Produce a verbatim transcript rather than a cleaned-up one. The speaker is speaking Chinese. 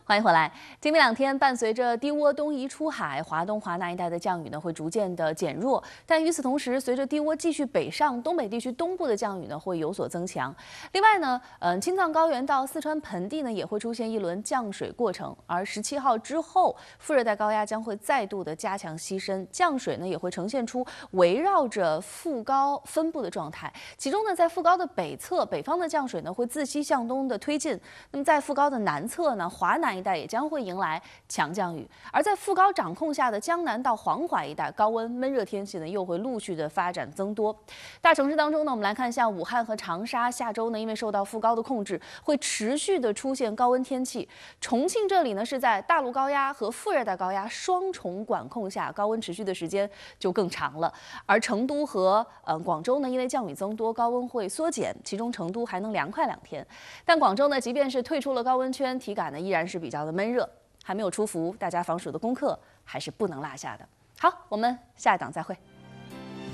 欢迎回来。今明两天，伴随着低涡东移出海，华东、华南一带的降雨呢会逐渐的减弱。但与此同时，随着低涡继续北上，东北地区东部的降雨呢会有所增强。另外呢，嗯，青藏高原到四川盆地呢也会出现一轮降水过程。而十七号之后，副热带高压将会再度的加强西伸，降水呢也会呈现出围绕着副高分布的状态。其中呢，在副高的北侧，北方的降水呢会自西向东的推进。那么在副高的南侧呢，华南一带也将会迎来强降雨，而在副高掌控下的江南到黄淮一带，高温闷热天气呢又会陆续的发展增多。大城市当中呢，我们来看像武汉和长沙，下周呢因为受到副高的控制，会持续的出现高温天气。重庆这里呢是在大陆高压和副热带高压双重管控下，高温持续的时间就更长了。而成都和呃广州呢，因为降雨增多，高温会缩减，其中成都还能凉快两天。但广州呢，即便是退出了高温圈，体感呢依然是比较的闷热，还没有出伏，大家防暑的功课还是不能落下的。好，我们下一档再会。